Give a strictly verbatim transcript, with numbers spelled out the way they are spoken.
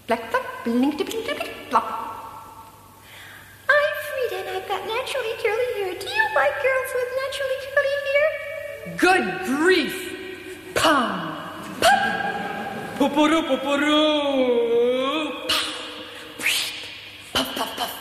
Black, black, blink, blink, blink, blink, plop. I'm Frida, and I've got naturally curly hair. Do you like girls with naturally curly hair? Good grief! Pum! Pop! Poporoo, poporoo! Puff! Puff, puff, puff.